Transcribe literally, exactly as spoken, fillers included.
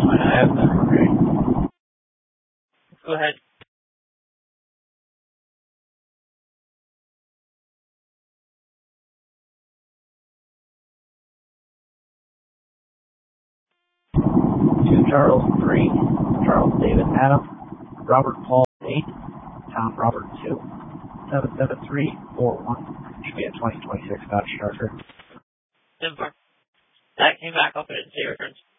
I have that. Okay. Go ahead. Two Charles three, Charles David Adam, Robert Paul eight, Tom Robert two, seven seven three four one. Should be a twenty twenty-six Dodge Charger. Simple. That came back up and didn't say returns.